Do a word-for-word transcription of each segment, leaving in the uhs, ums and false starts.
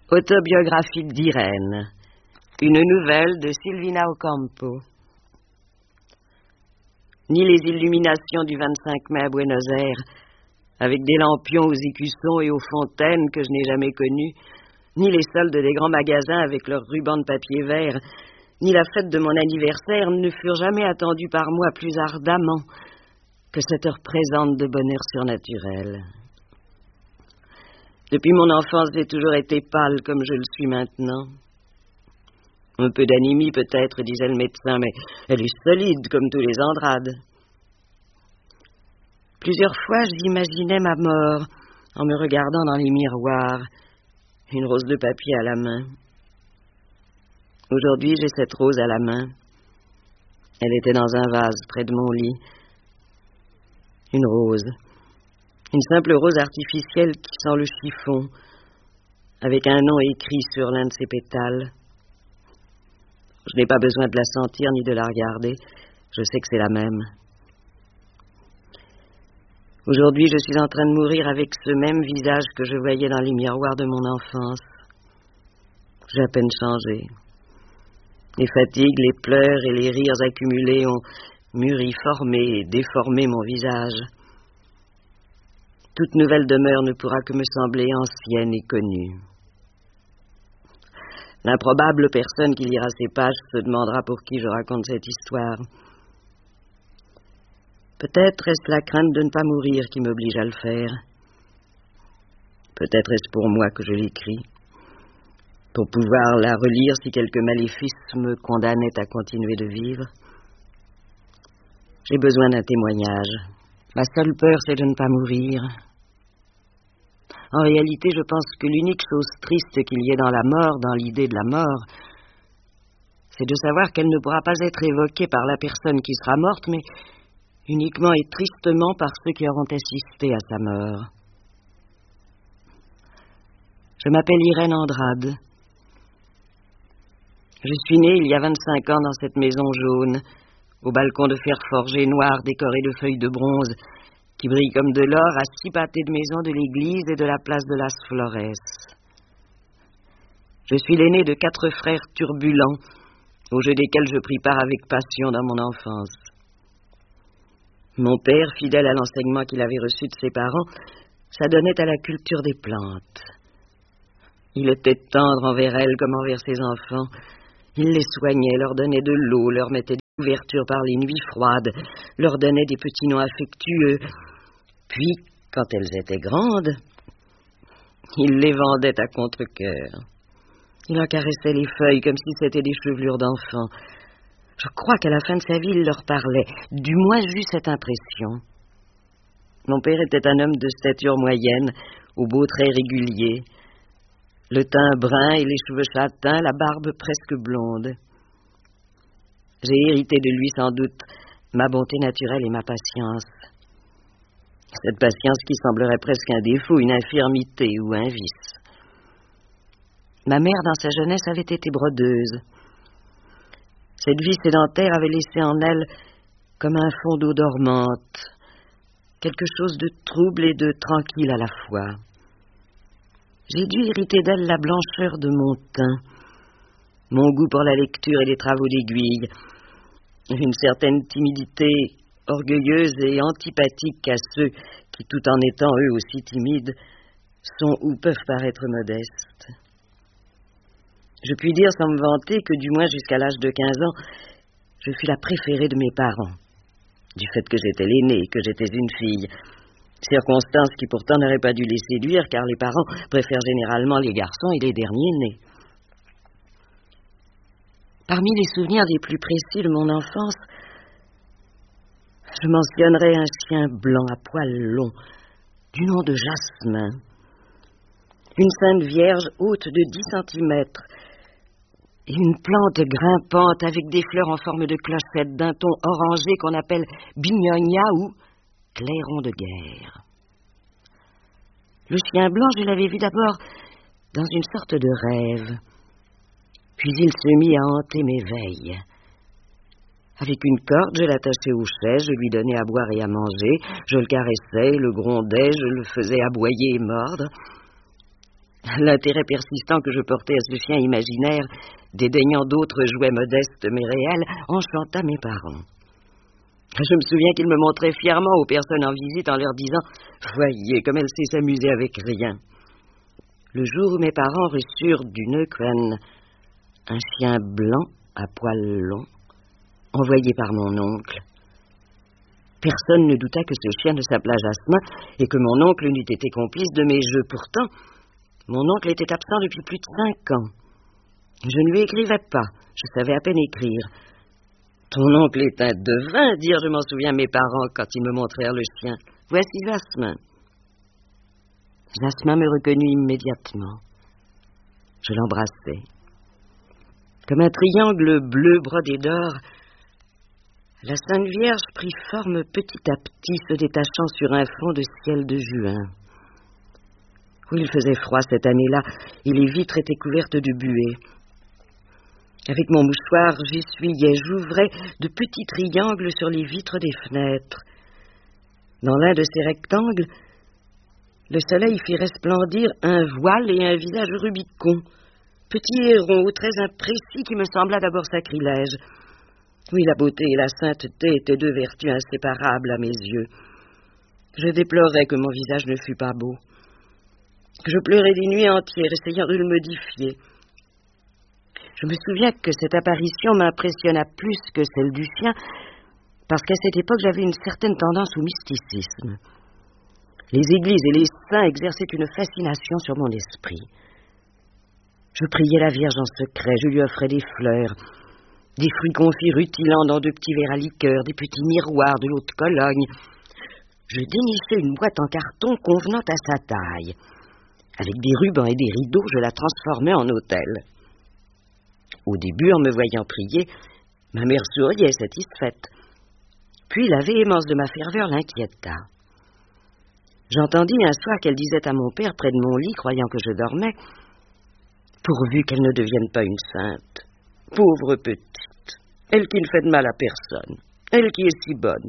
Autobiographie d'Irène. Une nouvelle de Silvina Ocampo. Ni les illuminations du vingt-cinq mai à Buenos Aires, avec des lampions aux écussons et aux fontaines que je n'ai jamais connues, ni les soldes des grands magasins avec leurs rubans de papier vert, ni la fête de mon anniversaire ne furent jamais attendues par moi plus ardemment que cette heure présente de bonheur surnaturel. Depuis mon enfance, j'ai toujours été pâle comme je le suis maintenant. Un peu d'anémie peut-être, disait le médecin, mais elle est solide comme tous les Andrades. Plusieurs fois, j'imaginais ma mort en me regardant dans les miroirs, une rose de papier à la main. Aujourd'hui, j'ai cette rose à la main. Elle était dans un vase près de mon lit. Une rose. Une simple rose artificielle qui sent le chiffon, avec un nom écrit sur l'un de ses pétales. Je n'ai pas besoin de la sentir ni de la regarder. Je sais que c'est la même. Aujourd'hui, je suis en train de mourir avec ce même visage que je voyais dans les miroirs de mon enfance. J'ai à peine changé. Les fatigues, les pleurs et les rires accumulés ont mûri, formé et déformé mon visage. Toute nouvelle demeure ne pourra que me sembler ancienne et connue. L'improbable personne qui lira ces pages se demandera pour qui je raconte cette histoire. Peut-être est-ce la crainte de ne pas mourir qui m'oblige à le faire. Peut-être est-ce pour moi que je l'écris, pour pouvoir la relire si quelque maléfice me condamnait à continuer de vivre. J'ai besoin d'un témoignage. Ma seule peur, c'est de ne pas mourir. En réalité, je pense que l'unique chose triste qu'il y ait dans la mort, dans l'idée de la mort, c'est de savoir qu'elle ne pourra pas être évoquée par la personne qui sera morte, mais uniquement et tristement par ceux qui auront assisté à sa mort. Je m'appelle Irène Andrade. Je suis née il y a vingt-cinq ans dans cette maison jaune, au balcon de fer forgé noir décoré de feuilles de bronze, qui brille comme de l'or à six pâtés de maisons de l'église et de la place de las Flores. Je suis l'aîné de quatre frères turbulents, au jeu desquels je pris part avec passion dans mon enfance. Mon père, fidèle à l'enseignement qu'il avait reçu de ses parents, s'adonnait à la culture des plantes. Il était tendre envers elles comme envers ses enfants. Il les soignait, leur donnait de l'eau, leur mettait des couvertures par les nuits froides, leur donnait des petits noms affectueux. Puis, quand elles étaient grandes, il les vendait à contre-cœur. Il en caressait les feuilles comme si c'était des chevelures d'enfants. Je crois qu'à la fin de sa vie, il leur parlait. Du moins, j'eus cette impression. Mon père était un homme de stature moyenne, aux beaux traits réguliers, le teint brun et les cheveux châtains, la barbe presque blonde. J'ai hérité de lui sans doute ma bonté naturelle et ma patience. Cette patience qui semblerait presque un défaut, une infirmité ou un vice. Ma mère, dans sa jeunesse, avait été brodeuse. Cette vie sédentaire avait laissé en elle comme un fond d'eau dormante, quelque chose de trouble et de tranquille à la fois. J'ai dû hériter d'elle la blancheur de mon teint, mon goût pour la lecture et les travaux d'aiguille, une certaine timidité orgueilleuse et antipathique à ceux qui, tout en étant eux aussi timides, sont ou peuvent paraître modestes. Je puis dire sans me vanter que du moins jusqu'à l'âge de quinze ans, je fus la préférée de mes parents, du fait que j'étais l'aînée et que j'étais une fille, circonstance qui pourtant n'aurait pas dû les séduire car les parents préfèrent généralement les garçons et les derniers nés. Parmi les souvenirs les plus précis de mon enfance, je mentionnerai un chien blanc à poils longs, du nom de Jasmin, une Sainte Vierge haute de dix centimètres, et une plante grimpante avec des fleurs en forme de clochette d'un ton orangé qu'on appelle bignonia ou clairon de guerre. Le chien blanc, je l'avais vu d'abord dans une sorte de rêve, puis il se mit à hanter mes veilles. Avec une corde, je l'attachais aux chaises, je lui donnais à boire et à manger, je le caressais, le grondais, je le faisais aboyer et mordre. L'intérêt persistant que je portais à ce chien imaginaire, dédaignant d'autres jouets modestes mais réels, enchanta mes parents. Je me souviens qu'ils me montraient fièrement aux personnes en visite en leur disant « Voyez comme elle sait s'amuser avec rien ». Le jour où mes parents reçurent du Neuquén un chien blanc à poils longs, envoyé par mon oncle, personne ne douta que ce chien ne s'appelât Jasmin et que mon oncle n'eût été complice de mes jeux. Pourtant, mon oncle était absent depuis plus de cinq ans. Je ne lui écrivais pas, je savais à peine écrire. Ton oncle est un devin, dire je m'en souviens mes parents quand ils me montrèrent le chien. Voici Jasmin. Jasmin me reconnut immédiatement. Je l'embrassai. Comme un triangle bleu brodé d'or, la Sainte Vierge prit forme petit à petit, se détachant sur un fond de ciel de juin. Oui, il faisait froid cette année-là, et les vitres étaient couvertes de buée. Avec mon mouchoir, j'essuyais, j'ouvrais de petits triangles sur les vitres des fenêtres. Dans l'un de ces rectangles, le soleil fit resplendir un voile et un visage rubicon, petit et rond, très imprécis, qui me sembla d'abord sacrilège. Oui, la beauté et la sainteté étaient deux vertus inséparables à mes yeux. Je déplorais que mon visage ne fût pas beau. Je pleurais des nuits entières, essayant de le modifier. Je me souviens que cette apparition m'impressionna plus que celle du chien, parce qu'à cette époque, j'avais une certaine tendance au mysticisme. Les églises et les saints exerçaient une fascination sur mon esprit. Je priais la Vierge en secret, je lui offrais des fleurs, des fruits confits rutilant dans de petits verres à liqueur, des petits miroirs, de l'eau de Cologne. Je dénichais une boîte en carton convenant à sa taille. Avec des rubans et des rideaux, je la transformais en autel. Au début, en me voyant prier, ma mère souriait, satisfaite. Puis la véhémence de ma ferveur l'inquiéta. J'entendis un soir qu'elle disait à mon père, près de mon lit, croyant que je dormais, « Pourvu qu'elle ne devienne pas une sainte. Pauvre petite, elle qui ne fait de mal à personne, elle qui est si bonne. »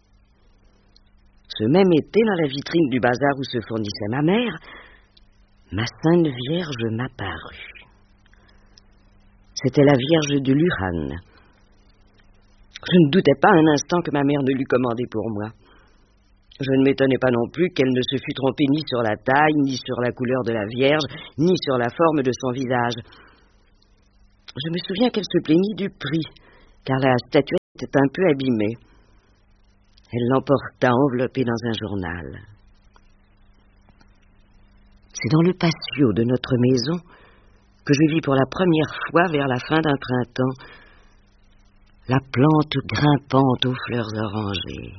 Ce même été, dans la vitrine du bazar où se fournissait ma mère, ma Sainte Vierge m'apparut. C'était la Vierge de Lujan. Je ne doutais pas un instant que ma mère ne l'eût commandée pour moi. Je ne m'étonnais pas non plus qu'elle ne se fût trompée ni sur la taille, ni sur la couleur de la Vierge, ni sur la forme de son visage. Je me souviens qu'elle se plaignit du prix, car la statuette était un peu abîmée. Elle l'emporta enveloppée dans un journal. C'est dans le patio de notre maison que je vis pour la première fois, vers la fin d'un printemps, la plante grimpante aux fleurs orangées.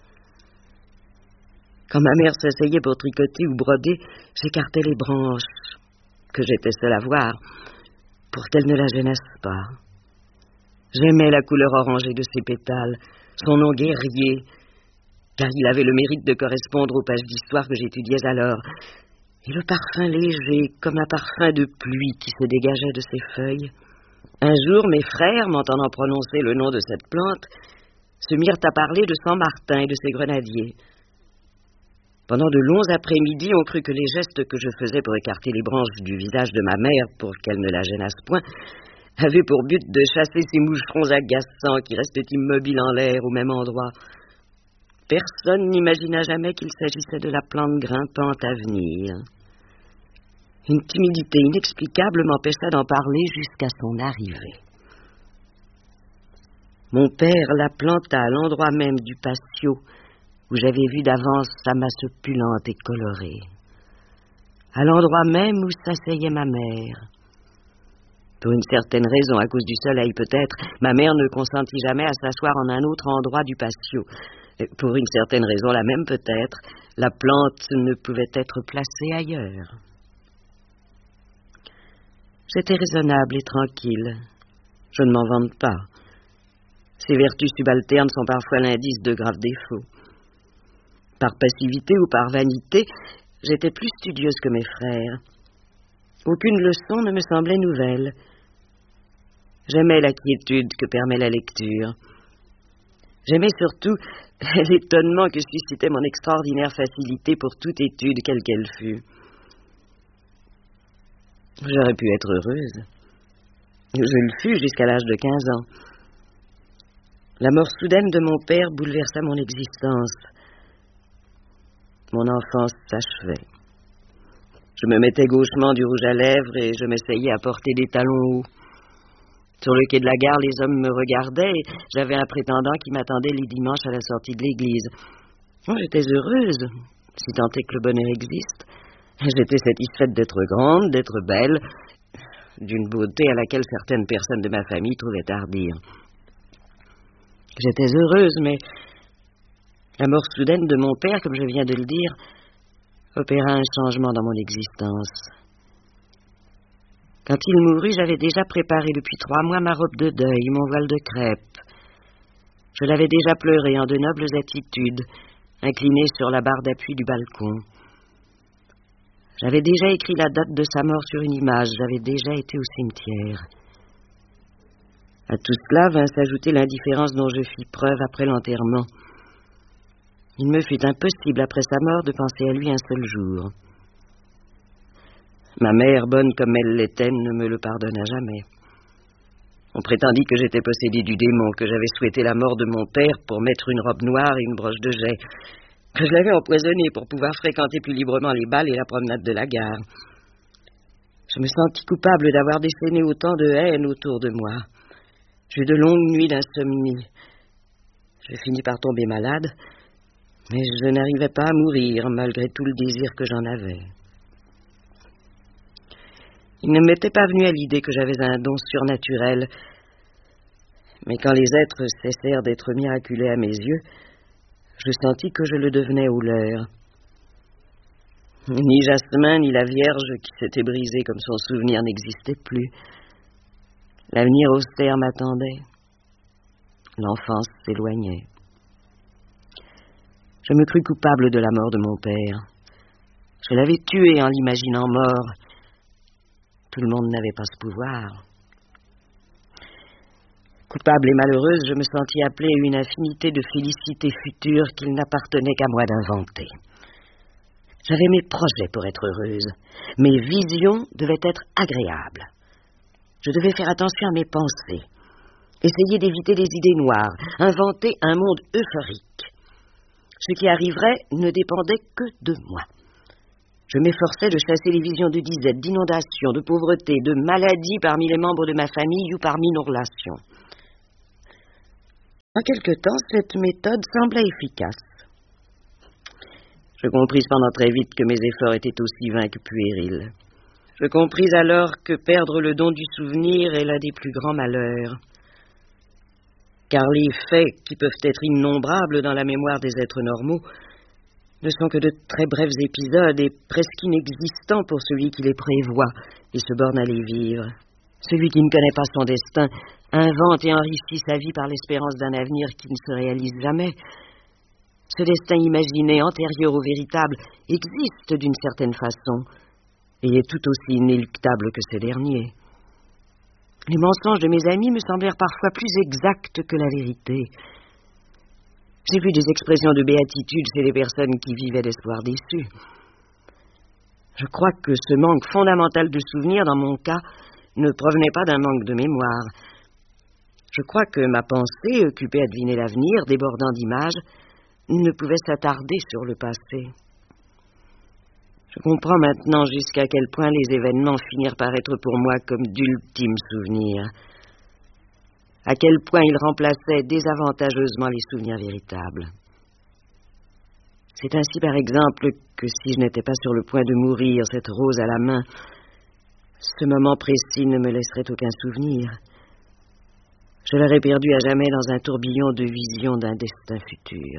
Quand ma mère s'asseyait pour tricoter ou broder, j'écartais les branches, que j'étais seule à voir, pour qu'elle ne la gênasse pas. J'aimais la couleur orangée de ses pétales, son nom guerrier, car il avait le mérite de correspondre aux pages d'histoire que j'étudiais alors, et le parfum léger, comme un parfum de pluie qui se dégageait de ses feuilles. Un jour, mes frères, m'entendant prononcer le nom de cette plante, se mirent à parler de Saint-Martin et de ses grenadiers. Pendant de longs après-midi, on crut que les gestes que je faisais pour écarter les branches du visage de ma mère pour qu'elle ne la gênasse point avaient pour but de chasser ces moucherons agaçants qui restent immobiles en l'air au même endroit. Personne n'imagina jamais qu'il s'agissait de la plante grimpante à venir. Une timidité inexplicable m'empêcha d'en parler jusqu'à son arrivée. Mon père la planta à l'endroit même du patio où j'avais vu d'avance sa masse opulente et colorée, à l'endroit même où s'asseyait ma mère. Pour une certaine raison, à cause du soleil peut-être, ma mère ne consentit jamais à s'asseoir en un autre endroit du patio. Pour une certaine raison, la même peut-être, la plante ne pouvait être placée ailleurs. J'étais raisonnable et tranquille. Je ne m'en vante pas. Ces vertus subalternes sont parfois l'indice de graves défauts. Par passivité ou par vanité, j'étais plus studieuse que mes frères. Aucune leçon ne me semblait nouvelle. J'aimais la quiétude que permet la lecture. J'aimais surtout l'étonnement que suscitait mon extraordinaire facilité pour toute étude, quelle qu'elle fût. J'aurais pu être heureuse. Je le fus jusqu'à l'âge de quinze ans. La mort soudaine de mon père bouleversa mon existence. Mon enfance s'achevait. Je me mettais gauchement du rouge à lèvres et je m'essayais à porter des talons hauts. Sur le quai de la gare, les hommes me regardaient et j'avais un prétendant qui m'attendait les dimanches à la sortie de l'église. Moi, j'étais heureuse, si tant est que le bonheur existe. J'étais satisfaite d'être grande, d'être belle, d'une beauté à laquelle certaines personnes de ma famille trouvaient tardir. J'étais heureuse, mais la mort soudaine de mon père, comme je viens de le dire, opéra un changement dans mon existence. Quand il mourut, j'avais déjà préparé depuis trois mois ma robe de deuil, mon voile de crêpe. Je l'avais déjà pleuré en de nobles attitudes, incliné sur la barre d'appui du balcon. J'avais déjà écrit la date de sa mort sur une image, j'avais déjà été au cimetière. À tout cela vint s'ajouter l'indifférence dont je fis preuve après l'enterrement. Il me fut impossible après sa mort de penser à lui un seul jour. Ma mère, bonne comme elle l'était, ne me le pardonna jamais. On prétendit que j'étais possédée du démon, que j'avais souhaité la mort de mon père pour mettre une robe noire et une broche de jet, que je l'avais empoisonné pour pouvoir fréquenter plus librement les bals et la promenade de la gare. Je me sentis coupable d'avoir déchaîné autant de haine autour de moi. J'eus de longues nuits d'insomnie. Je finis par tomber malade, mais je n'arrivais pas à mourir, malgré tout le désir que j'en avais. Il ne m'était pas venu à l'idée que j'avais un don surnaturel, mais quand les êtres cessèrent d'être miraculeux à mes yeux, je sentis que je le devenais au leur. Ni Jasmin, ni la Vierge qui s'était brisée comme son souvenir n'existait plus. L'avenir austère m'attendait. L'enfance s'éloignait. Je me crus coupable de la mort de mon père. Je l'avais tué en l'imaginant mort. Tout le monde n'avait pas ce pouvoir. Coupable et malheureuse, je me sentis appelée à une infinité de félicités futures qu'il n'appartenait qu'à moi d'inventer. J'avais mes projets pour être heureuse. Mes visions devaient être agréables. Je devais faire attention à mes pensées, essayer d'éviter les idées noires, inventer un monde euphorique. Ce qui arriverait ne dépendait que de moi. Je m'efforçais de chasser les visions de disette, d'inondation, de pauvreté, de maladie parmi les membres de ma famille ou parmi nos relations. En quelque temps, cette méthode semblait efficace. Je compris cependant très vite que mes efforts étaient aussi vains que puérils. Je compris alors que perdre le don du souvenir est l'un des plus grands malheurs. Car les faits, qui peuvent être innombrables dans la mémoire des êtres normaux, ne sont que de très brefs épisodes et presque inexistants pour celui qui les prévoit et se borne à les vivre. Celui qui ne connaît pas son destin invente et enrichit sa vie par l'espérance d'un avenir qui ne se réalise jamais. Ce destin imaginé, antérieur au véritable, existe d'une certaine façon et est tout aussi inéluctable que ce dernier. Les mensonges de mes amis me semblèrent parfois plus exacts que la vérité. J'ai vu des expressions de béatitude chez les personnes qui vivaient d'espoir déçus. Je crois que ce manque fondamental de souvenirs, dans mon cas, ne provenait pas d'un manque de mémoire. Je crois que ma pensée, occupée à deviner l'avenir, débordant d'images, ne pouvait s'attarder sur le passé. Je comprends maintenant jusqu'à quel point les événements finirent par être pour moi comme d'ultimes souvenirs. À quel point ils remplaçaient désavantageusement les souvenirs véritables. C'est ainsi, par exemple, que si je n'étais pas sur le point de mourir, cette rose à la main, ce moment précis ne me laisserait aucun souvenir. Je l'aurais perdu à jamais dans un tourbillon de visions d'un destin futur.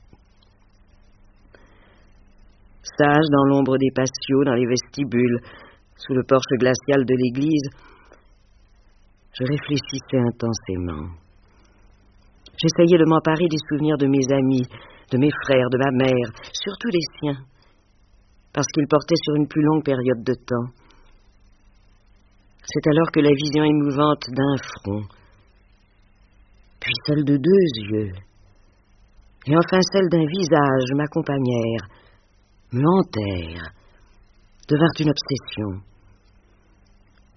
Sage dans l'ombre des patios, dans les vestibules, sous le porche glacial de l'église, je réfléchissais intensément. J'essayais de m'emparer des souvenirs de mes amis, de mes frères, de ma mère, surtout des siens, parce qu'ils portaient sur une plus longue période de temps. C'est alors que la vision émouvante d'un front, puis celle de deux yeux, et enfin celle d'un visage m'accompagnèrent, me hantèrent, devinrent une obsession.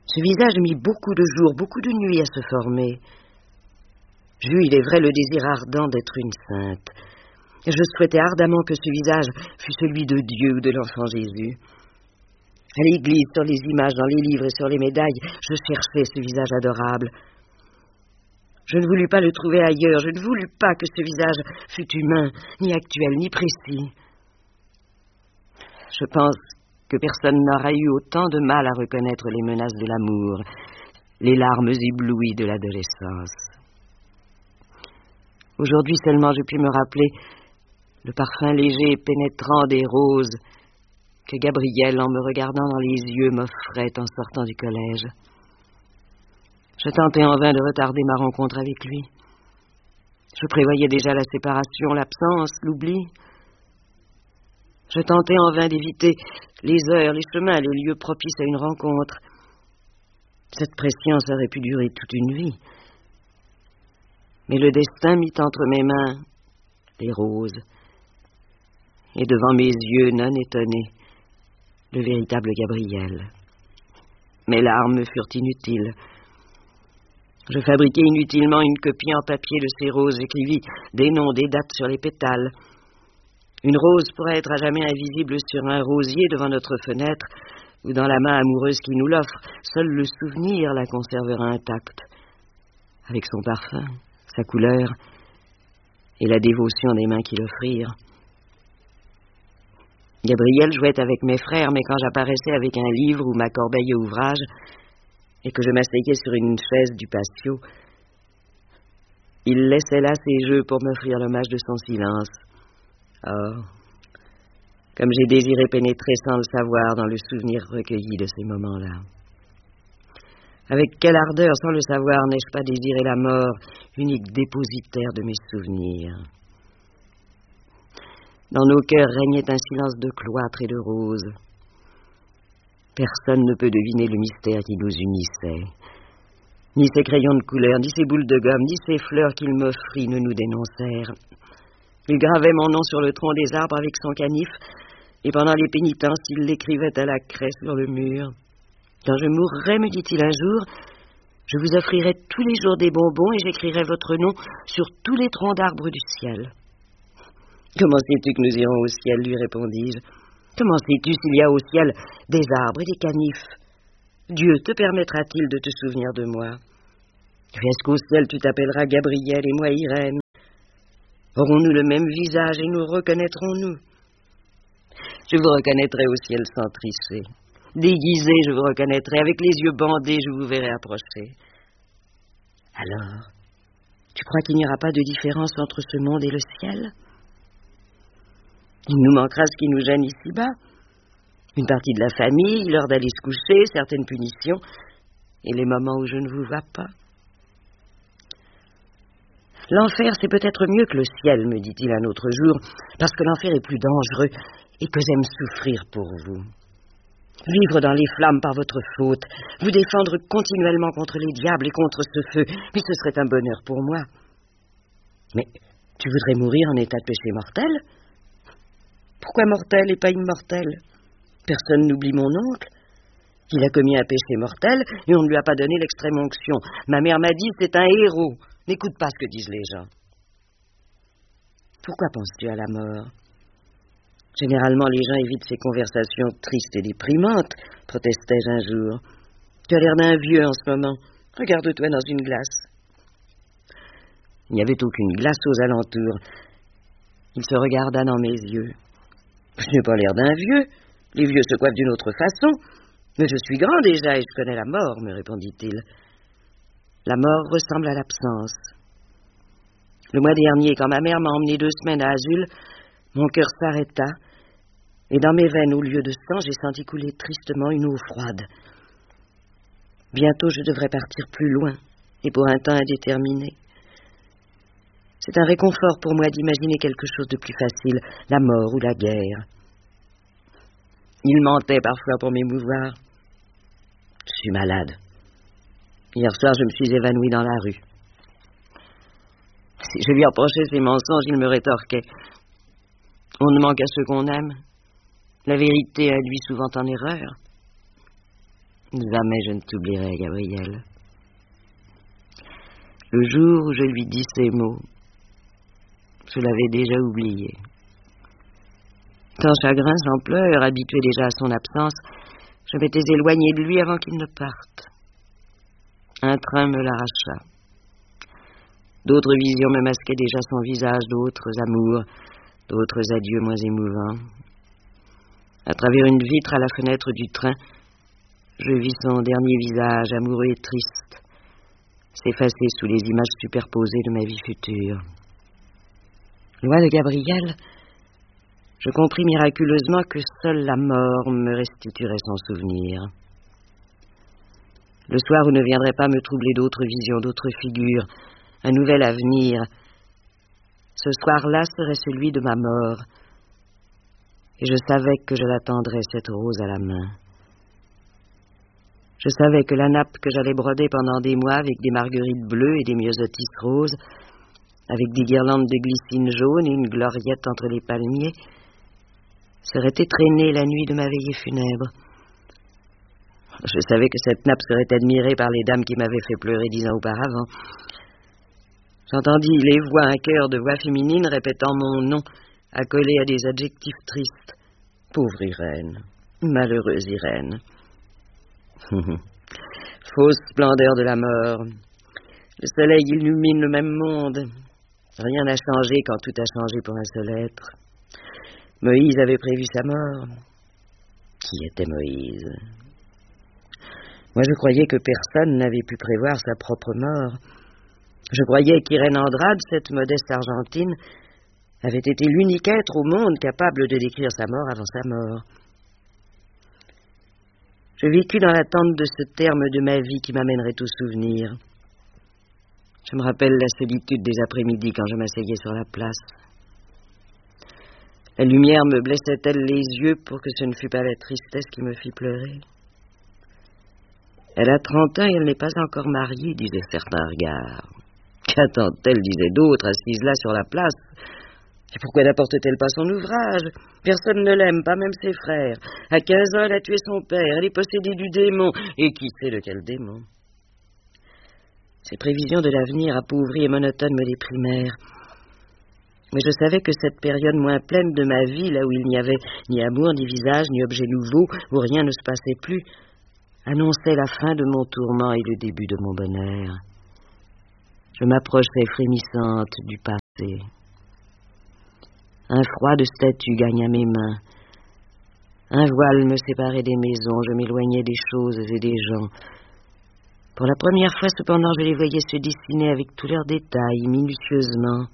Ce visage mit beaucoup de jours, beaucoup de nuits à se former. J'eus, il est vrai, le désir ardent d'être une sainte. Je souhaitais ardemment que ce visage fût celui de Dieu ou de l'enfant Jésus. À l'église, sur les images, dans les livres et sur les médailles, je cherchais ce visage adorable. Je ne voulus pas le trouver ailleurs, je ne voulus pas que ce visage fût humain, ni actuel, ni précis. Je pense que personne n'aura eu autant de mal à reconnaître les menaces de l'amour, les larmes éblouies de l'adolescence. Aujourd'hui seulement je puis me rappeler le parfum léger et pénétrant des roses que Gabriel, en me regardant dans les yeux, m'offrait en sortant du collège. Je tentais en vain de retarder ma rencontre avec lui. Je prévoyais déjà la séparation, l'absence, l'oubli. Je tentais en vain d'éviter les heures, les chemins, les lieux propices à une rencontre. Cette prescience aurait pu durer toute une vie. Mais le destin mit entre mes mains les roses, et devant mes yeux non étonnés, le véritable Gabriel. Mes larmes furent inutiles. Je fabriquai inutilement une copie en papier de ces roses, j'écrivis des noms, des dates sur les pétales. Une rose pourrait être à jamais invisible sur un rosier devant notre fenêtre, ou dans la main amoureuse qui nous l'offre. Seul le souvenir la conservera intacte, avec son parfum, sa couleur, et la dévotion des mains qui l'offrirent. Gabriel jouait avec mes frères, mais quand j'apparaissais avec un livre ou ma corbeille à ouvrage, et que je m'asseyais sur une chaise du patio, il laissait là ses jeux pour m'offrir l'hommage de son silence. Oh, comme j'ai désiré pénétrer sans le savoir dans le souvenir recueilli de ces moments-là. Avec quelle ardeur, sans le savoir, n'ai-je pas désiré la mort, unique dépositaire de mes souvenirs. Dans nos cœurs régnait un silence de cloître et de rose. Personne ne peut deviner le mystère qui nous unissait. Ni ces crayons de couleur, ni ces boules de gomme, ni ces fleurs qu'il m'offrit ne nous dénoncèrent. Il gravait mon nom sur le tronc des arbres avec son canif, et pendant les pénitences, il l'écrivait à la craie sur le mur. Quand je mourrai, me dit-il un jour, je vous offrirai tous les jours des bonbons et j'écrirai votre nom sur tous les troncs d'arbres du ciel. Comment sais-tu que nous irons au ciel, lui répondis-je. Comment sais-tu s'il y a au ciel des arbres et des canifs? Dieu te permettra-t-il de te souvenir de moi? Est-ce qu'au ciel tu t'appelleras Gabriel et moi Irène? Aurons-nous le même visage et nous reconnaîtrons-nous? Je vous reconnaîtrai au ciel sans tricher. Déguisé, je vous reconnaîtrai. Avec les yeux bandés, je vous verrai approcher. Alors, tu crois qu'il n'y aura pas de différence entre ce monde et le ciel? Il nous manquera ce qui nous gêne ici-bas. Une partie de la famille, l'heure d'aller se coucher, certaines punitions, et les moments où je ne vous vois pas. L'enfer, c'est peut-être mieux que le ciel, me dit-il un autre jour, parce que l'enfer est plus dangereux et que j'aime souffrir pour vous. Vivre dans les flammes par votre faute, vous défendre continuellement contre les diables et contre ce feu, mais ce serait un bonheur pour moi. Mais tu voudrais mourir en état de péché mortel? Pourquoi mortel et pas immortel? Personne n'oublie mon oncle. Il a commis un péché mortel et on ne lui a pas donné l'extrême onction. Ma mère m'a dit, c'est un héros. N'écoute pas ce que disent les gens. Pourquoi penses-tu à la mort? Généralement, les gens évitent ces conversations tristes et déprimantes, protestai-je un jour. Tu as l'air d'un vieux en ce moment. Regarde-toi dans une glace. Il n'y avait aucune glace aux alentours. Il se regarda dans mes yeux. Je n'ai pas l'air d'un vieux. Les vieux se coiffent d'une autre façon. Mais je suis grand déjà et je connais la mort, me répondit-il. La mort ressemble à l'absence. Le mois dernier, quand ma mère m'a emmené deux semaines à Azul, mon cœur s'arrêta, et dans mes veines, au lieu de sang, j'ai senti couler tristement une eau froide. Bientôt, je devrais partir plus loin, et pour un temps indéterminé. C'est un réconfort pour moi d'imaginer quelque chose de plus facile, la mort ou la guerre. Il mentait parfois pour m'émouvoir. Je suis malade. Hier soir, je me suis évanouie dans la rue. Si je lui reprochais ses mensonges, il me rétorquait. On ne manque à ceux qu'on aime. La vérité induit souvent en erreur. Jamais je ne t'oublierai, Gabriel. Le jour où je lui dis ces mots, je l'avais déjà oublié. Sans chagrin, sans pleurs, habitué déjà à son absence, je m'étais éloignée de lui avant qu'il ne parte. Un train me l'arracha. D'autres visions me masquaient déjà son visage, d'autres amours, d'autres adieux moins émouvants. À travers une vitre à la fenêtre du train, je vis son dernier visage, amoureux et triste, s'effacer sous les images superposées de ma vie future. Loin de Gabriel, je compris miraculeusement que seule la mort me restituerait son souvenir. Le soir où ne viendrait pas me troubler d'autres visions, d'autres figures, un nouvel avenir, ce soir-là serait celui de ma mort, et je savais que je l'attendrais, cette rose à la main. Je savais que la nappe que j'allais broder pendant des mois avec des marguerites bleues et des myosotis roses, avec des guirlandes de glycine jaune et une gloriette entre les palmiers, serait étrenné la nuit de ma veillée funèbre. Je savais que cette nappe serait admirée par les dames qui m'avaient fait pleurer dix ans auparavant. J'entendis les voix, un chœur de voix féminines répétant mon nom, accolé à des adjectifs tristes. Pauvre Irène, malheureuse Irène. Fausse splendeur de la mort. Le soleil illumine le même monde. Rien n'a changé quand tout a changé pour un seul être. Moïse avait prévu sa mort. Qui était Moïse? Moi, je croyais que personne n'avait pu prévoir sa propre mort. Je croyais qu'Irène Andrade, cette modeste Argentine, avait été l'unique être au monde capable de décrire sa mort avant sa mort. Je vécus dans l'attente de ce terme de ma vie qui m'amènerait au souvenir. Je me rappelle la solitude des après-midi quand je m'asseyais sur la place. La lumière me blessait-elle les yeux pour que ce ne fût pas la tristesse qui me fit pleurer? Elle a trente ans et elle n'est pas encore mariée, disaient certains regards. Qu'attend-elle, disaient d'autres, assise là sur la place? Et pourquoi n'apporte-t-elle pas son ouvrage? Personne ne l'aime, pas même ses frères. À quinze ans, elle a tué son père, elle est possédée du démon. Et qui sait de quel démon? Ces prévisions de l'avenir appauvries et monotones me déprimèrent. Mais je savais que cette période moins pleine de ma vie, là où il n'y avait ni amour, ni visage, ni objet nouveau, où rien ne se passait plus, annonçait la fin de mon tourment et le début de mon bonheur. Je m'approchais frémissante du passé. Un froid de statue gagna mes mains. Un voile me séparait des maisons, je m'éloignais des choses et des gens. Pour la première fois, cependant, je les voyais se dessiner avec tous leurs détails, minutieusement.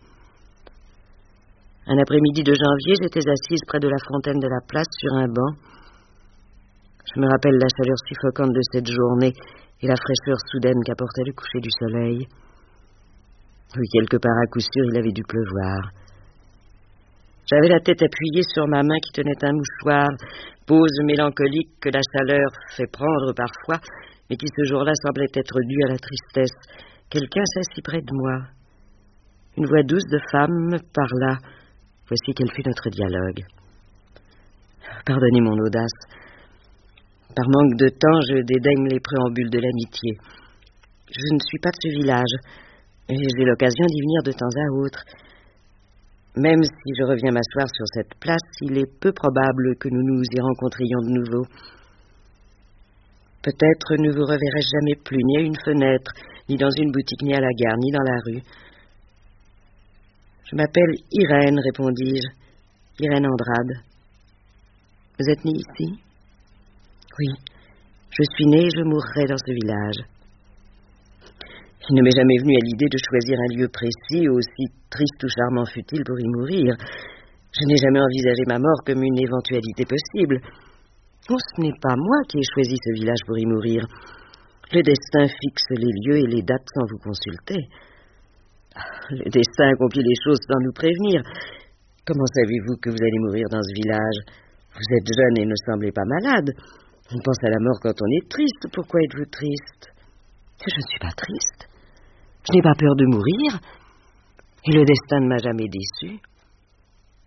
Un après-midi de janvier, j'étais assise près de la fontaine de la place sur un banc. Je me rappelle la chaleur suffocante de cette journée et la fraîcheur soudaine qu'apportait le coucher du soleil. Oui, quelque part à coup sûr, il avait dû pleuvoir. J'avais la tête appuyée sur ma main qui tenait un mouchoir, pose mélancolique que la chaleur fait prendre parfois, mais qui ce jour-là semblait être due à la tristesse. Quelqu'un s'assit près de moi. Une voix douce de femme me parla. Voici quel fut notre dialogue. Pardonnez mon audace. Par manque de temps, je dédaigne les préambules de l'amitié. Je ne suis pas de ce village, et j'ai l'occasion d'y venir de temps à autre. Même si je reviens m'asseoir sur cette place, il est peu probable que nous nous y rencontrions de nouveau. Peut-être ne vous reverrai-je jamais plus, ni à une fenêtre, ni dans une boutique, ni à la gare, ni dans la rue. Je m'appelle Irène, répondis-je. Irène Andrade. Vous êtes née ici? Oui, je suis née et je mourrai dans ce village. Il ne m'est jamais venu à l'idée de choisir un lieu précis, aussi triste ou charmant fût-il, pour y mourir. Je n'ai jamais envisagé ma mort comme une éventualité possible. Oh, ce n'est pas moi qui ai choisi ce village pour y mourir. Le destin fixe les lieux et les dates sans vous consulter. Le destin accomplit les choses sans nous prévenir. Comment savez-vous que vous allez mourir dans ce village? Vous êtes jeune et ne semblez pas malade. On pense à la mort quand on est triste. Pourquoi êtes-vous triste? Je ne suis pas triste. Je n'ai pas peur de mourir. Et le destin ne m'a jamais déçu.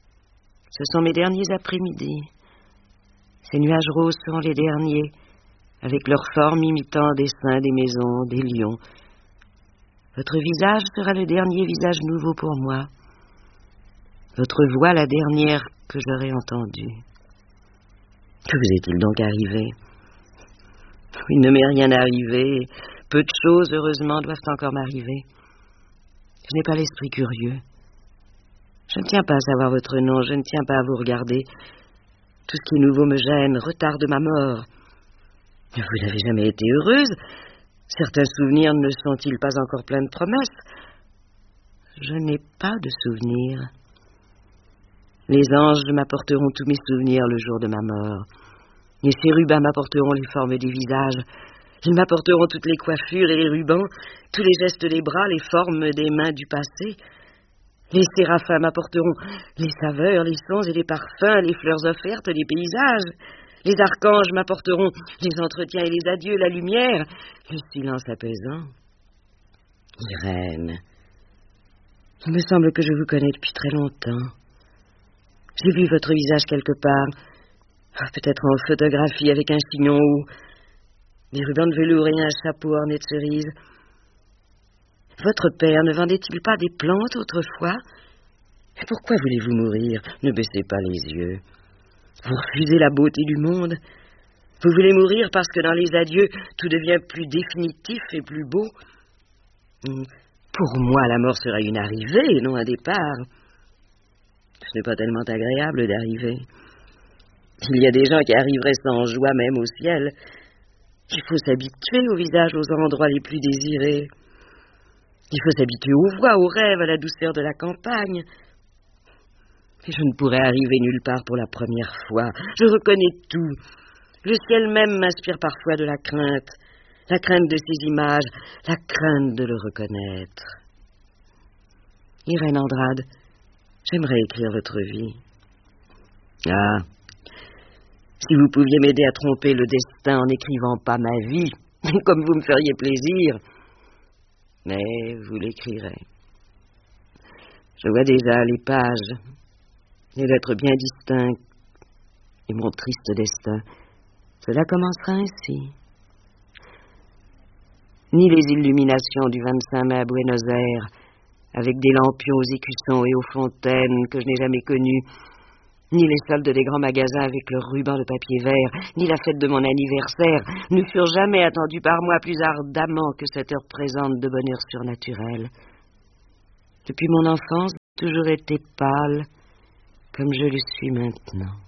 Ce sont mes derniers après-midi. Ces nuages roses seront les derniers. avec leurs formes imitant des saints, des maisons, des lions. Votre visage sera le dernier visage nouveau pour moi. Votre voix la dernière que j'aurai entendue. Que vous est-il donc arrivé? Il ne m'est rien arrivé. Peu de choses, heureusement, doivent encore m'arriver. Je n'ai pas l'esprit curieux. Je ne tiens pas à savoir votre nom, je ne tiens pas à vous regarder. Tout ce qui est nouveau me gêne, retarde ma mort. Vous n'avez jamais été heureuse. Certains souvenirs ne sont-ils pas encore pleins de promesses? Je n'ai pas de souvenirs. Les anges m'apporteront tous mes souvenirs le jour de ma mort. Les chérubins m'apporteront les formes des visages. Ils m'apporteront toutes les coiffures et les rubans, tous les gestes des bras, les formes des mains du passé. Les séraphins m'apporteront les saveurs, les sons et les parfums, les fleurs offertes, les paysages. Les archanges m'apporteront les entretiens et les adieux, la lumière, le silence apaisant. Irène, il me semble que je vous connais depuis très longtemps. J'ai vu votre visage quelque part, peut-être en photographie avec un chignon haut, des rubans de velours et un chapeau orné de cerises. Votre père ne vendait-il pas des plantes autrefois? Pourquoi voulez-vous mourir? Ne baissez pas les yeux. Vous refusez la beauté du monde. Vous voulez mourir parce que dans les adieux, tout devient plus définitif et plus beau. Pour moi, la mort sera une arrivée, non un départ. Ce n'est pas tellement agréable d'arriver. Il y a des gens qui arriveraient sans joie même au ciel. Il faut s'habituer au visage, aux endroits les plus désirés. Il faut s'habituer aux voix, aux rêves, à la douceur de la campagne. Mais je ne pourrais arriver nulle part pour la première fois. Je reconnais tout. Le ciel même m'inspire parfois de la crainte. La crainte de ces images, la crainte de le reconnaître. Irène Andrade, j'aimerais écrire votre vie. Ah, si vous pouviez m'aider à tromper le destin en n'écrivant pas ma vie, comme vous me feriez plaisir. Mais vous l'écrirez. Je vois déjà les pages, les lettres bien distinctes et mon triste destin. Cela commencera ainsi. Ni les illuminations du vingt-cinq mai à Buenos Aires, avec des lampions aux écussons et aux fontaines que je n'ai jamais connues, ni les soldes des grands magasins avec leurs rubans de papier vert, ni la fête de mon anniversaire ne furent jamais attendues par moi plus ardemment que cette heure présente de bonheur surnaturel. Depuis mon enfance, j'ai toujours été pâle, comme je le suis maintenant.